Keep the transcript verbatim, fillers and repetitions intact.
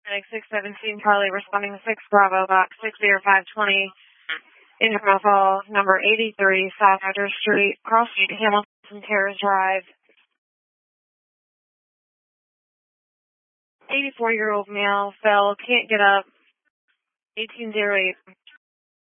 six seventeen Charlie responding to six Bravo box six zero five twenty Internal Falls, number eighty-three South Archer Street, Cross Street, Hamilton Terrace Drive. eighty-four-year-old male fell, can't get up, eighteen oh eight.